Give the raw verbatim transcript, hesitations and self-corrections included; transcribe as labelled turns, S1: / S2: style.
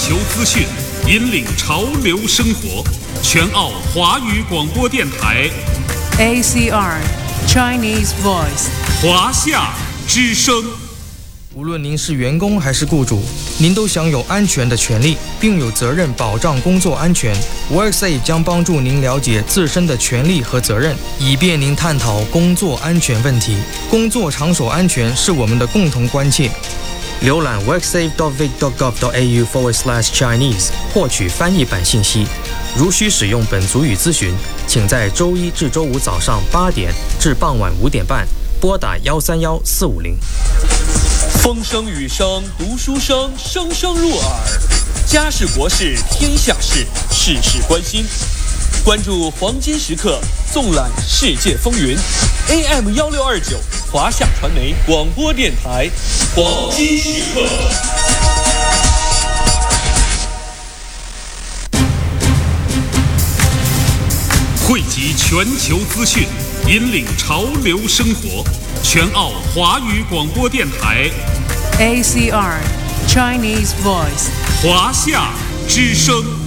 S1: 球资讯，引领潮流生活。全澳华语广播电台
S2: A C R Chinese Voice
S1: 华夏之声。
S3: 无论您是员工还是雇主，您都享有安全的权利，并有责任保障工作安全。WorkSafe 将帮助您了解自身的权利和责任，以便您探讨工作安全问题。工作场所安全是我们的共同关切。浏览 worksafe dot vic dot gov dot a u forward slash Chinese 获取翻译版信息。如需使用本族语咨询，请在周一至周五早上八点至傍晚五点半拨打幺三幺四五零。
S4: 风声雨声读书声，声声入耳。家事国事天下事，事事关心。关注黄金时刻，纵览世界风云。A M 幺六二九华夏传媒广播电台，黄金时刻。
S1: 汇集全球资讯，引领潮流生活。全澳华语广播电台
S2: A C R Chinese Voice
S1: 华夏之声。